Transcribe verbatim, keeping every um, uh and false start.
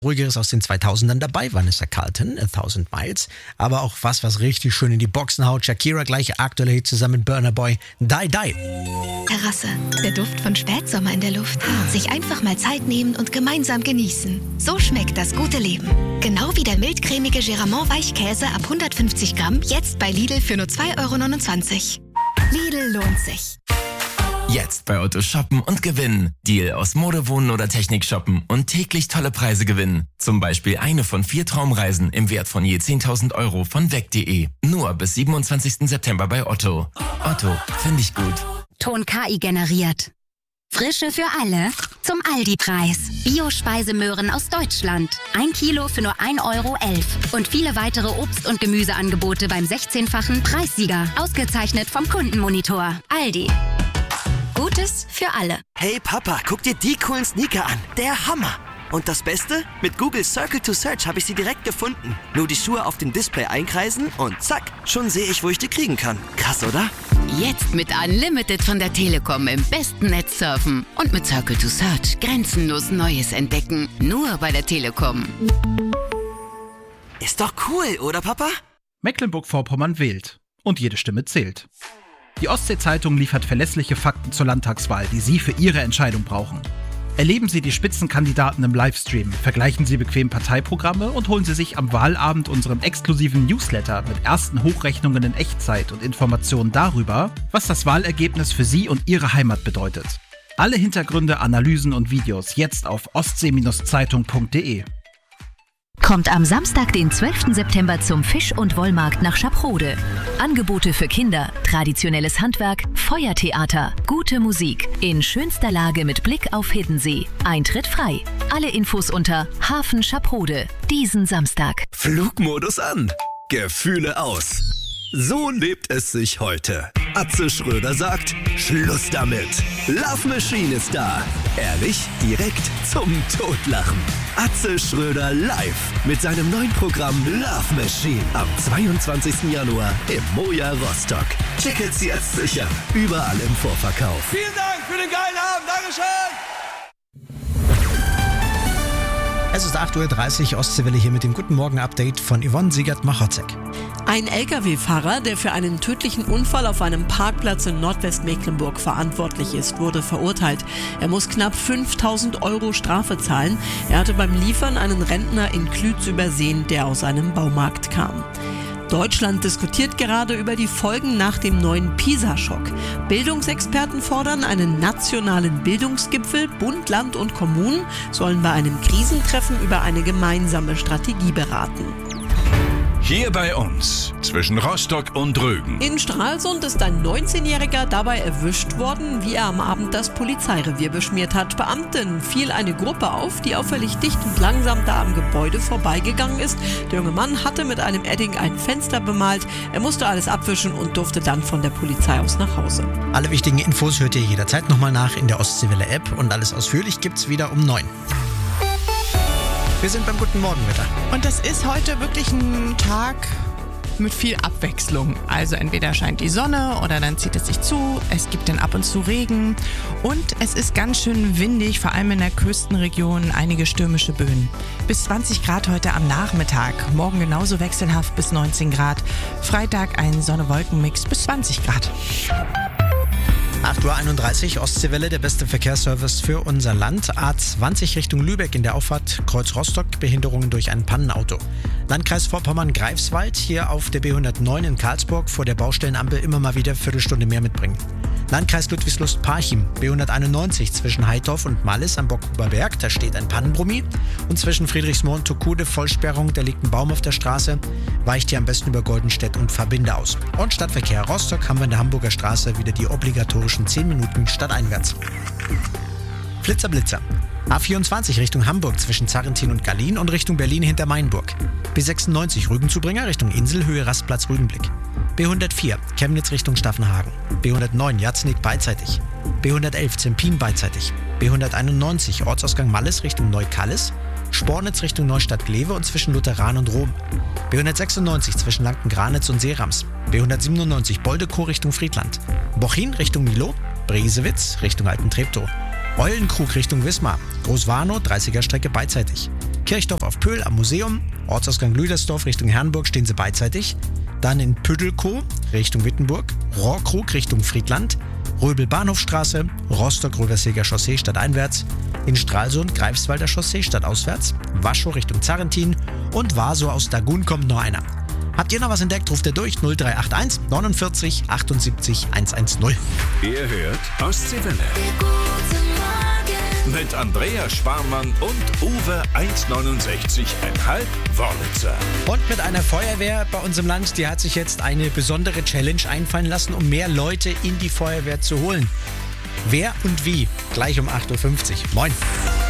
Ruhigeres aus den zweitausendern dabei, Vanessa Carlton, A Thousand Miles. Aber auch was, was richtig schön in die Boxen haut. Shakira gleich aktuelle Hit zusammen mit Burna Boy, Die Die. Terrasse, der Duft von Spätsommer in der Luft. Sich einfach mal Zeit nehmen und gemeinsam genießen. So schmeckt das gute Leben. Genau wie der mildcremige Geramont Weichkäse ab hundertfünfzig Gramm, jetzt bei Lidl für nur zwei Euro neunundzwanzig. Lidl lohnt sich. Jetzt bei Otto shoppen und gewinnen. Deal aus Mode, Wohnen oder Technik shoppen und täglich tolle Preise gewinnen. Zum Beispiel eine von vier Traumreisen im Wert von je zehntausend Euro von weg punkt de. Nur bis siebenundzwanzigsten September bei Otto. Otto, finde ich gut. Ton K I generiert. Frische für alle zum Aldi-Preis. Bio-Speisemöhren aus Deutschland. Ein Kilo für nur ein Euro elf. Und viele weitere Obst- und Gemüseangebote beim sechzehnfachen Preissieger. Ausgezeichnet vom Kundenmonitor. Aldi. Gutes für alle. Hey Papa, guck dir die coolen Sneaker an. Der Hammer. Und das Beste? Mit Google Circle to Search habe ich sie direkt gefunden. Nur die Schuhe auf dem Display einkreisen und zack, schon sehe ich, wo ich die kriegen kann. Krass, oder? Jetzt mit Unlimited von der Telekom im besten Netz surfen. Und mit Circle to Search grenzenlos Neues entdecken. Nur bei der Telekom. Ist doch cool, oder Papa? Mecklenburg-Vorpommern wählt. Und jede Stimme zählt. Die Ostsee-Zeitung liefert verlässliche Fakten zur Landtagswahl, die Sie für Ihre Entscheidung brauchen. Erleben Sie die Spitzenkandidaten im Livestream, vergleichen Sie bequem Parteiprogramme und holen Sie sich am Wahlabend unseren exklusiven Newsletter mit ersten Hochrechnungen in Echtzeit und Informationen darüber, was das Wahlergebnis für Sie und Ihre Heimat bedeutet. Alle Hintergründe, Analysen und Videos jetzt auf ostsee Zeitung punkt de. Kommt am Samstag, den zwölften September zum Fisch- und Wollmarkt nach Schaprode. Angebote für Kinder, traditionelles Handwerk, Feuertheater, gute Musik in schönster Lage mit Blick auf Hiddensee. Eintritt frei. Alle Infos unter Hafen Schaprode. Diesen Samstag. Flugmodus an. Gefühle aus. So lebt es sich heute. Atze Schröder sagt, Schluss damit. Love Machine ist da. Ehrlich, direkt zum Totlachen. Atze Schröder live mit seinem neuen Programm Love Machine am zweiundzwanzigsten Januar im Moja Rostock. Tickets jetzt sichern. Überall im Vorverkauf. Vielen Dank für den geilen Abend. Dankeschön. Es ist acht Uhr dreißig, Ostseewelle hier mit dem Guten Morgen-Update von Yvonne Siegert-Machotzek. Ein L K W-Fahrer, der für einen tödlichen Unfall auf einem Parkplatz in Nordwestmecklenburg verantwortlich ist, wurde verurteilt. Er muss knapp fünftausend Euro Strafe zahlen. Er hatte beim Liefern einen Rentner in Klütz übersehen, der aus einem Baumarkt kam. Deutschland diskutiert gerade über die Folgen nach dem neuen PISA-Schock. Bildungsexperten fordern einen nationalen Bildungsgipfel. Bund, Land und Kommunen sollen bei einem Krisentreffen über eine gemeinsame Strategie beraten. Hier bei uns, zwischen Rostock und Rügen. In Stralsund ist ein neunzehnjähriger dabei erwischt worden, wie er am Abend das Polizeirevier beschmiert hat. Beamten fiel eine Gruppe auf, die auffällig dicht und langsam da am Gebäude vorbeigegangen ist. Der junge Mann hatte mit einem Edding ein Fenster bemalt. Er musste alles abwischen und durfte dann von der Polizei aus nach Hause. Alle wichtigen Infos hört ihr jederzeit nochmal nach in der Ostseewelle-App und alles ausführlich gibt's wieder um neun. Wir sind beim Guten Morgenwetter. Und das ist heute wirklich ein Tag mit viel Abwechslung. Also entweder scheint die Sonne oder dann zieht es sich zu. Es gibt dann ab und zu Regen. Und es ist ganz schön windig, vor allem in der Küstenregion einige stürmische Böen. Bis zwanzig Grad heute am Nachmittag. Morgen genauso wechselhaft bis neunzehn Grad. Freitag ein Sonne-Wolken-Mix bis zwanzig Grad. acht Uhr einunddreißig, Ostseewelle, der beste Verkehrsservice für unser Land. A zwanzig Richtung Lübeck in der Auffahrt Kreuz Rostock, Behinderungen durch ein Pannenauto. Landkreis Vorpommern-Greifswald, hier auf der B hundertneun in Karlsburg vor der Baustellenampel immer mal wieder Viertelstunde mehr mitbringen. Landkreis Ludwigslust-Parchim, B hunderteinundneunzig zwischen Heidorf und Mallis am Bockhuber Berg, da steht ein Pannenbrummi. Und zwischen Friedrichsmoor und Tokude Vollsperrung, da liegt ein Baum auf der Straße. Weicht hier am besten über Goldenstedt und Verbinde aus. Und Stadtverkehr Rostock haben wir in der Hamburger Straße wieder die obligatorischen zehn Minuten stadteinwärts. Flitzer Blitzer. A vierundzwanzig Richtung Hamburg zwischen Zarrentin und Gallien und Richtung Berlin hinter Mainburg. B sechsundneunzig Rügenzubringer Richtung Insel, Höhe Rastplatz Rügenblick. B hundertvier Chemnitz Richtung Staffenhagen. B hundertneun Jatznig beidseitig. B hundertelf Zempin beidseitig. B hunderteinundneunzig Ortsausgang Malles Richtung Neukallis. Spornitz Richtung Neustadt-Glewe und zwischen Lutheran und Rom. B hundertsechsundneunzig zwischen Lanken-Granitz und Seerams. B hundertsiebenundneunzig Boldekow Richtung Friedland. Bochin Richtung Milo. Bresewitz Richtung Alten Treptow. Eulenkrug Richtung Wismar. Großwarnow dreißiger Strecke beidseitig. Kirchdorf auf Pöhl am Museum, Ortsausgang Lüdersdorf Richtung Herrenburg stehen sie beidseitig. Dann in Püttelkow Richtung Wittenburg, Rohrkrug Richtung Friedland, Röbel Bahnhofstraße, Rostock-Röverseger Chaussee stadteinwärts, in Stralsund Greifswalder Chaussee stadtauswärts, Waschow Richtung Zarrentin und Warsow aus Dagun kommt noch einer. Habt ihr noch was entdeckt, ruft ihr durch null drei acht eins neunundvierzig achtundsiebzig hundertzehn. Ihr hört Ostseewelle. Mit Andreas Sparmann und Uwe eins neunundsechzig Komma fünf Wörlitzer. Und mit einer Feuerwehr bei uns im Land, die hat sich jetzt eine besondere Challenge einfallen lassen, um mehr Leute in die Feuerwehr zu holen. Wer und wie? Gleich um acht Uhr fünfzig. Moin.